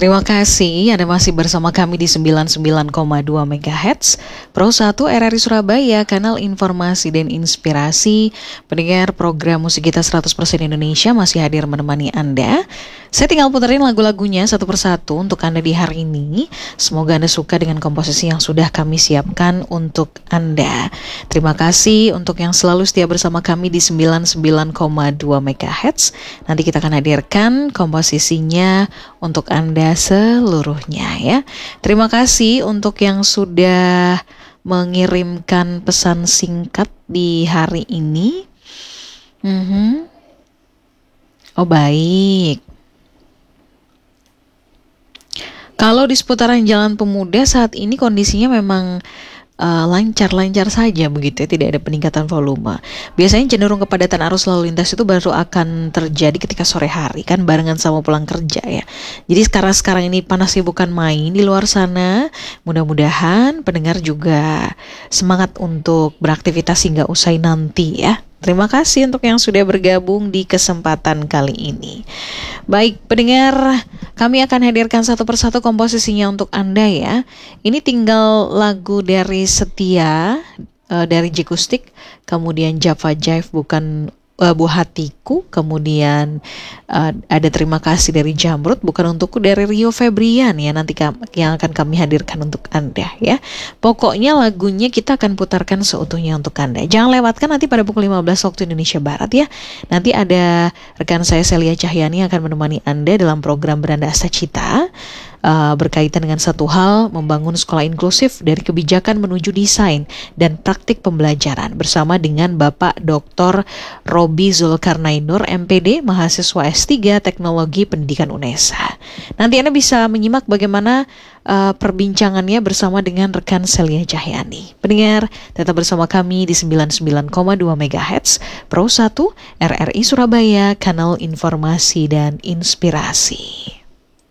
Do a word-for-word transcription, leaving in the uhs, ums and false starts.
Terima kasih Anda masih bersama kami di sembilan puluh sembilan koma dua megahertz Pro satu R R I Surabaya, kanal informasi dan inspirasi. Pendengar program musik kita seratus persen Indonesia masih hadir menemani Anda. Saya tinggal puterin lagu-lagunya satu persatu untuk Anda di hari ini. Semoga Anda suka dengan komposisi yang sudah kami siapkan untuk Anda. Terima kasih untuk yang selalu setia bersama kami di sembilan puluh sembilan koma dua megahertz. Nanti kita akan hadirkan komposisinya untuk Anda seluruhnya ya. Terima kasih untuk yang sudah mengirimkan pesan singkat di hari ini. Mm-hmm. Oh baik. Kalau di seputaran Jalan Pemuda saat ini kondisinya memang uh, lancar-lancar saja begitu ya, tidak ada peningkatan volume. Biasanya cenderung kepadatan arus lalu lintas itu baru akan terjadi ketika sore hari kan, barengan sama pulang kerja ya. Jadi sekarang-sekarang ini panasnya bukan main di luar sana. Mudah-mudahan pendengar juga semangat untuk beraktivitas hingga usai nanti ya. Terima kasih untuk yang sudah bergabung di kesempatan kali ini. Baik, pendengar, kami akan hadirkan satu persatu komposisinya untuk Anda ya. Ini tinggal lagu dari Setia, uh, dari Jikustik, kemudian Java Jive bukan uh, Buah Hatiku, kemudian uh, ada Terima Kasih dari Jamrut, bukan untukku dari Rio Febrian ya, nanti kam- yang akan kami hadirkan untuk Anda ya. Pokoknya lagunya kita akan putarkan seutuhnya untuk Anda. Jangan lewatkan nanti pada pukul lima belas waktu Indonesia Barat ya. Nanti ada rekan saya Celia Cahyani yang akan menemani Anda dalam program Beranda Asta Cita. Uh, berkaitan dengan satu hal, membangun sekolah inklusif dari kebijakan menuju desain dan praktik pembelajaran bersama dengan Bapak Doktor Robi Zulkarnainur M P D, mahasiswa S tiga Teknologi Pendidikan UNESA. Nanti Anda bisa menyimak bagaimana uh, perbincangannya bersama dengan rekan Celia Cahyani. Pendengar, tetap bersama kami di sembilan puluh sembilan koma dua megahertz Pro satu R R I Surabaya, kanal informasi dan inspirasi.